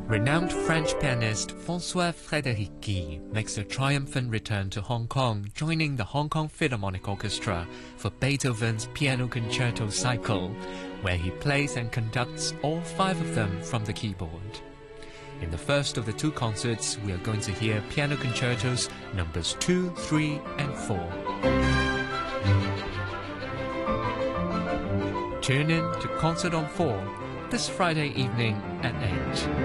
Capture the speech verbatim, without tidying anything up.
Renowned French pianist François Frédéric Guy makes a triumphant return to Hong Kong, joining the Hong Kong Philharmonic Orchestra for Beethoven's Piano Concerto Cycle, where he plays and conducts all five of them from the keyboard. In the first of the two concerts, we are going to hear piano concertos numbers two, three, and four. Tune in to Concert on four this Friday evening at eight.